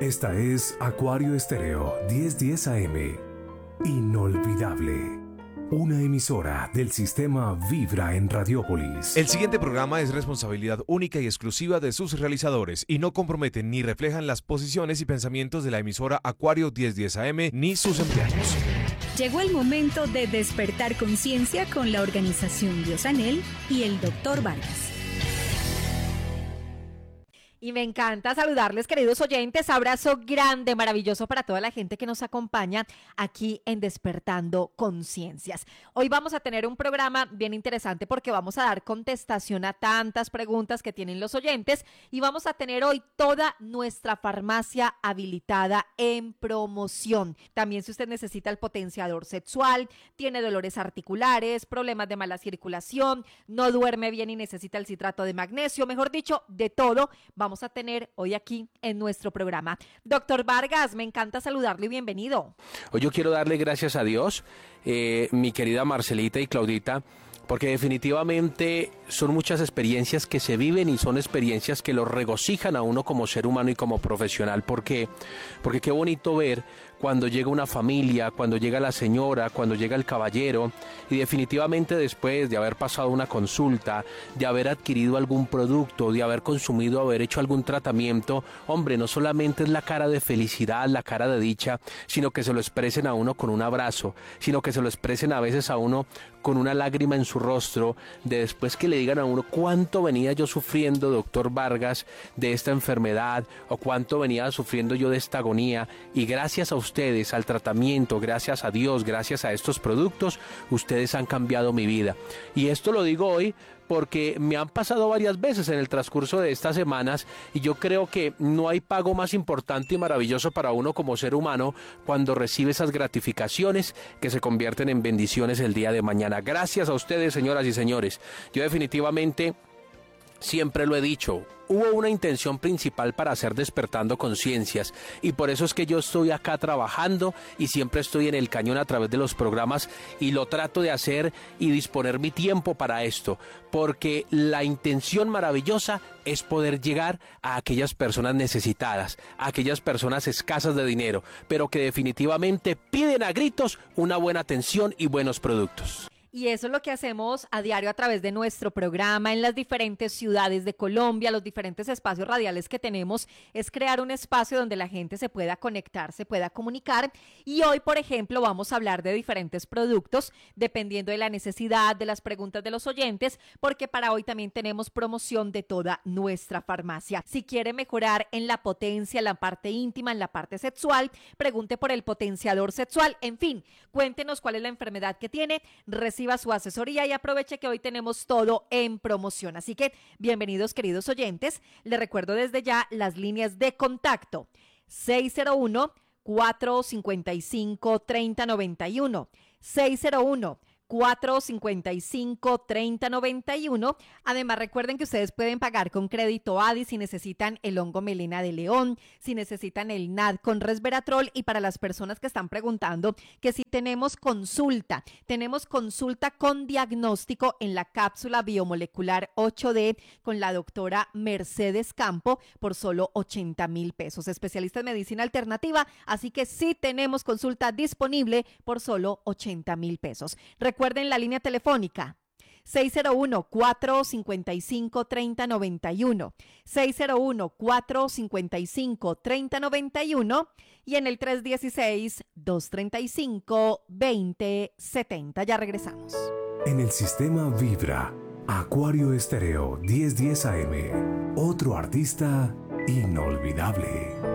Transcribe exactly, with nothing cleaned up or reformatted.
Esta es Acuario Estéreo diez diez A M. Inolvidable. Una emisora del sistema Vibra en Radiópolis. El siguiente programa es responsabilidad única y exclusiva de sus realizadores y no comprometen ni reflejan las posiciones y pensamientos de la emisora Acuario diez diez A M ni sus empleados. Llegó el momento de despertar conciencia con la organización Biosanel y el doctor Vargas. Y me encanta saludarles, queridos oyentes. Abrazo grande, maravilloso para toda la gente que nos acompaña aquí en Despertando Conciencias. Hoy vamos a tener un programa bien interesante porque vamos a dar contestación a tantas preguntas que tienen los oyentes y vamos a tener hoy toda nuestra farmacia habilitada en promoción. También si usted necesita el potenciador sexual, tiene dolores articulares, problemas de mala circulación, no duerme bien y necesita el citrato de magnesio, mejor dicho, de todo, vamos a tener hoy aquí en nuestro programa. Doctor Vargas, me encanta saludarlo y bienvenido. Hoy yo quiero darle gracias a Dios, eh, mi querida Marcelita y Claudita, porque definitivamente son muchas experiencias que se viven y son experiencias que lo regocijan a uno como ser humano y como profesional. ¿Por qué? Porque qué bonito ver cuando llega una familia, cuando llega la señora, cuando llega el caballero y definitivamente después de haber pasado una consulta, de haber adquirido algún producto, de haber consumido, haber hecho algún tratamiento, hombre, no solamente es la cara de felicidad, la cara de dicha, sino que se lo expresen a uno con un abrazo, sino que se lo expresen a veces a uno con una lágrima en su rostro, de después que le digan a uno cuánto venía yo sufriendo, doctor Vargas, de esta enfermedad, o cuánto venía sufriendo yo de esta agonía, y gracias a ustedes, al tratamiento, gracias a Dios, gracias a estos productos, ustedes han cambiado mi vida. Y esto lo digo hoy porque me han pasado varias veces en el transcurso de estas semanas y yo creo que no hay pago más importante y maravilloso para uno como ser humano cuando recibe esas gratificaciones que se convierten en bendiciones el día de mañana. Gracias a ustedes, señoras y señores. Yo definitivamente siempre lo he dicho, hubo una intención principal para hacer Despertando Conciencias y por eso es que yo estoy acá trabajando y siempre estoy en el cañón a través de los programas y lo trato de hacer y disponer mi tiempo para esto, porque la intención maravillosa es poder llegar a aquellas personas necesitadas, a aquellas personas escasas de dinero, pero que definitivamente piden a gritos una buena atención y buenos productos. Y eso es lo que hacemos a diario a través de nuestro programa en las diferentes ciudades de Colombia, los diferentes espacios radiales que tenemos, es crear un espacio donde la gente se pueda conectar, se pueda comunicar. Y hoy, por ejemplo, vamos a hablar de diferentes productos, dependiendo de la necesidad, de las preguntas de los oyentes, porque para hoy también tenemos promoción de toda nuestra farmacia. Si quiere mejorar en la potencia, en la parte íntima, en la parte sexual, pregunte por el potenciador sexual. En fin, cuéntenos cuál es la enfermedad que tiene, reciba su asesoría y aproveche que hoy tenemos todo en promoción. Así que bienvenidos, queridos oyentes. Les recuerdo desde ya las líneas de contacto: seis cero uno, cuatro cinco cinco, tres cero nueve uno, seis cero uno, cuatro cinco cinco, tres cero nueve uno. Además, recuerden que ustedes pueden pagar con crédito A D I si necesitan el hongo melena de león, si necesitan el N A D con resveratrol, y para las personas que están preguntando que si tenemos consulta, tenemos consulta con diagnóstico en la cápsula biomolecular ocho D con la doctora Mercedes Campo por solo ochenta mil pesos, especialista en medicina alternativa, así que sí tenemos consulta disponible por solo ochenta mil pesos. Recuerden la línea telefónica seis cero uno, cuatro cinco cinco, tres cero nueve uno, seis cero uno, cuatro cinco cinco, tres cero nueve uno y en el tres uno seis, dos tres cinco, dos cero siete cero. Ya regresamos. En el sistema Vibra, Acuario Estéreo diez diez A M, otro artista inolvidable.